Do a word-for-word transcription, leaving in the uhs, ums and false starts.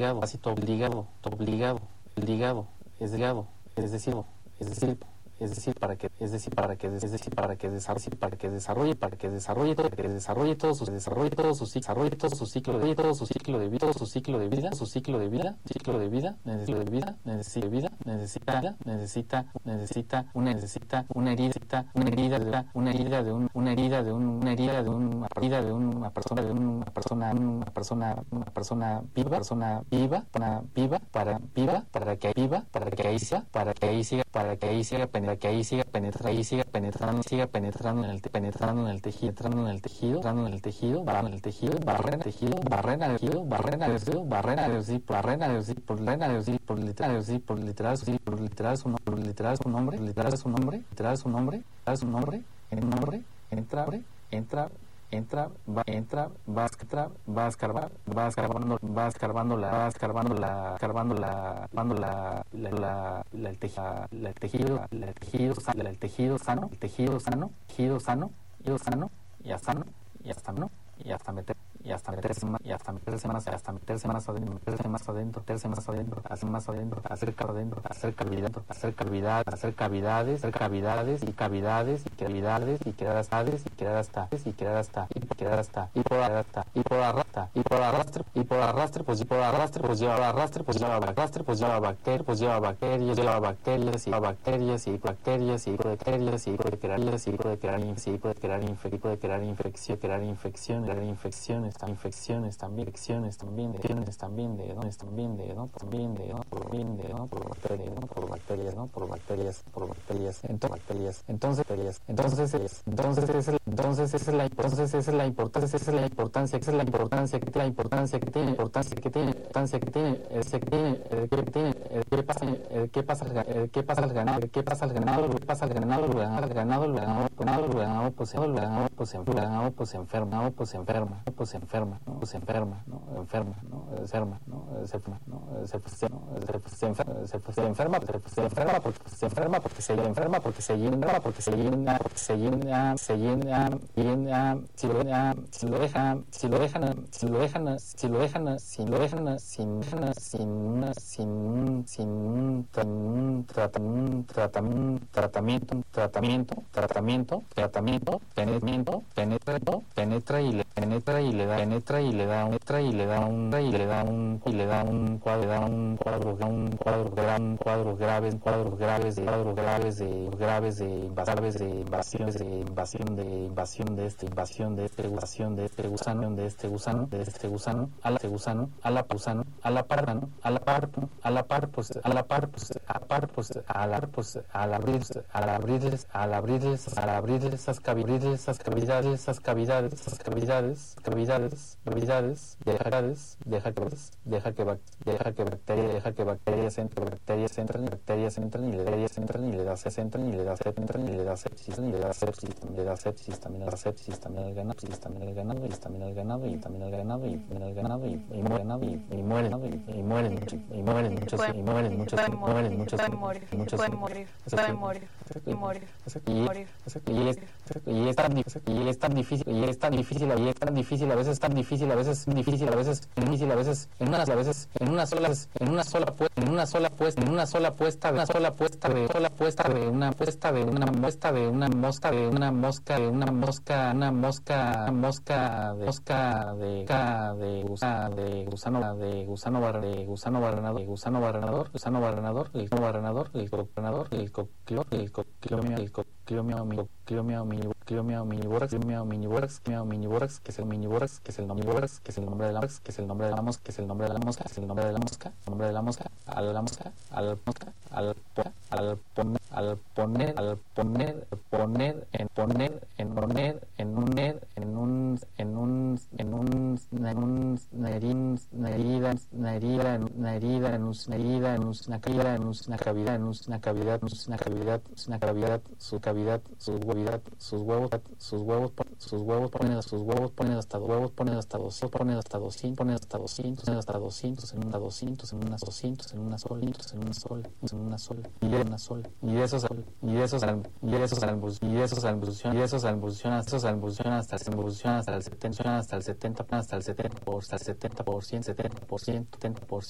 obligado, parásito obligado, obligado, obligado, es ligado, es decir, es decir, es decir, para que, es decir, para que, es decir, para que desarrolle, para que desarrolle, para que desarrolle, para que desarrolle todo su desarrolle todo su desarrolle todo su ciclo de vida, todo su ciclo de vida, todo su ciclo de vida, su ciclo de vida, ciclo de vida, necesita de vida, necesita vida, necesita, necesita, necesita, una necesita, una herida, una herida de una herida de un, una herida de un, una herida de una herida de una persona, de una persona, una persona, una persona viva, persona viva, una viva, para viva, para que viva, para que ahí siga, para que ahí siga, para que ahí siga, para que ahí siga penetrando, ahí siga penetrando, siga penetrando en el penetrando en el tejido, entrando en el tejido, entrando en el tejido, barrena en el tejido, barrena tejido, barrena de tejido, barrena de tejido, barrena de decir, barrena de decir, por barrena de decir, por literal, decir, por literal, por literal su nombre, por literal su nombre, literal su nombre, literal su nombre, literal su nombre, en nombre, entra, entra, entra, va, entra, va a escarbar, va a escarbar, va escarbando, va escarbando la, va escarbando la, escarbando la, escarbando la, la, la, la, el tejido, el tejido, el tejido, el tejido sano, el tejido sano, tejido sano, tejido sano, y hasta sano, y hasta no, y hasta meter, y hasta meterse más, y hasta meterse más, hasta meterse más adentro, meterse más adentro, meterse más adentro, hacer más adentro, hacer adentro, hacer cavidad, hacer cavidad, hacer cavidades, hacer cavidades y cavidades y cavidades y crear hasta y crear hasta y crear hasta y crear hasta y por hasta y por arrastre y por arrastre y por arrastre pues y por arrastre pues lleva arrastre pues lleva arrastre pues lleva bacterias pues lleva bacterias lleva bacterias y bacterias y bacterias y bacterias y puede crear y puede crear y puede crear infección puede crear infección crear infección crear infecciones infecciones también infecciones también de infecciones también de no también de no también de no por bien de no por bacterias no por bacterias no por bacterias por bacterias entonces bacterias entonces bacterias entonces es entonces es el, entonces es la entonces es la importancia es la importancia es la importancia que tiene la importancia que tiene importancia que tiene importancia que tiene el que tiene el que tiene el que pasa el que pasa el que pasa al ganado el que pasa al ganado el que pasa al ganado el ganado el ganado el ganado el ganado pues el ganado pues el ganado pues enferma pues enferma pues enferma no pues enferma no enferma no enferma no se enferma no se se enferma se enferma se enferma porque se enferma porque se enferma porque se llena porque se llena porque se llena se llena llena si lo si lo dejan si lo dejan si lo dejan si lo dejan si lo dejan sin sin una sin un sin un tratamiento tratamiento tratamiento tratamiento tratamiento penetramiento penetra penetra y le penetra y le da penetra y le da un penetra y le da un y le da un y le da un cuadro da un cuadro un cuadro gran cuadros graves cuadros graves de cuadros graves de graves de invasores de invasiones de invasión de invasión de esta invasión de este invasión de este gusano de este gusano de este gusano a la gusano a la gusano a la par a la par a la par pues a la par pues a par pues a la pues al abrir al abrir al abrir al abrir esas cavidades esas cavidades esas cavidades esas cavidades cavidades cavidades cavidades deja que deja que deja que bacterias deja que bacterias entren bacterias entran bacterias entran y bacterias entran y le da sepsis entran y le da sepsis entran y le da sepsis y le da sepsis le da sepsis también le da sepsis también el ganado y también el ganado y también el ganado y también el ganado y también el ganado y muere ganado y mueren y mueren y mueren muchos y mueren muchos y mueren muchos muchos pueden morir pueden morir morir morir y es tan y es tan difícil y es tan difícil y es tan difícil a veces tan difícil a veces difícil a veces difícil a veces en unas a veces en una sola en una sola puesta en una sola puesta en una sola puesta una sola puesta de sola puesta de una puesta de una muestra de una mosca de una mosca de una mosca una mosca mosca de mosca de de gusano de gusano de gusano bar de gusano barrenador gusano barrenador gusano barrenador el barrenador el barrenador el coclor el coclomio el coclomio coclomio coclomio miniborax coclomio miniborax coclomio miniborax que es el miniborax que es el nombre borax que es el nombre de la mosca que es el nombre de la mosca que es el nombre de la mosca que es el nombre de la mosca el nombre de la mosca al la mosca al mosca al al poner al poner al poner poner en poner en poner en un en un en un en un en un nerin nerida nerida nerida en una herida en una cavidad en una cavidad en una cavidad una cavidad una cavidad su cavidad su cavidad sus huevos sus huevos sus huevos ponen hasta sus huevos ponen hasta huevos ponen hasta doscientos ponen hasta doscientos ponen hasta doscientos ponen hasta doscientos en una doscientos en una doscientos en una sola en una sola en una sola y en una sola y esos y esos y esos y esos albulación y esos albulación esos albulación hasta el albulación hasta el setenta hasta el setenta hasta el setenta por hasta el setenta por ciento setenta por ciento setenta por ciento